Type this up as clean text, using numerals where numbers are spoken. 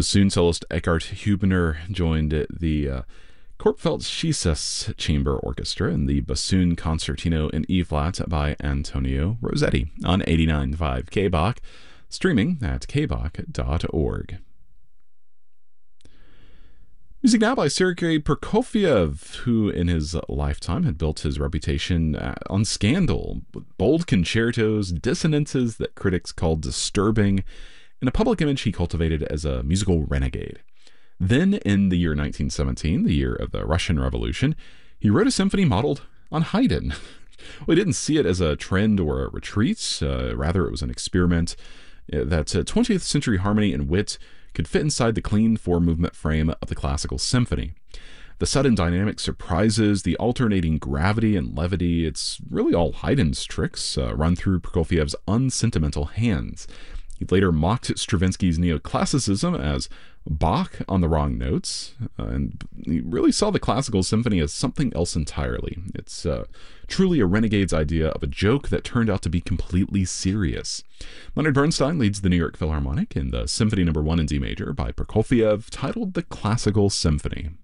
Bassoon soloist Eckhart Huebner joined the Korpfeld-Schieses Chamber Orchestra in the Bassoon Concertino in E-flat by Antonio Rossetti on 89.5 KBach, streaming at kbach.org. Music now by Sergei Prokofiev, who in his lifetime had built his reputation on scandal, bold concertos, dissonances that critics called disturbing, and a public image he cultivated as a musical renegade. Then, in the year 1917, the year of the Russian Revolution, he wrote a symphony modeled on Haydn. Well, he didn't see it as a trend or a retreat. Rather, it was an experiment that 20th century harmony and wit could fit inside the clean four-movement frame of the classical symphony. The sudden dynamic surprises, the alternating gravity and levity, it's really all Haydn's tricks run through Prokofiev's unsentimental hands. He later mocked Stravinsky's neoclassicism as Bach on the wrong notes, and he really saw the classical symphony as something else entirely. It's truly a renegade's idea of a joke that turned out to be completely serious. Leonard Bernstein leads the New York Philharmonic in the Symphony No. 1 in D major by Prokofiev, titled The Classical Symphony.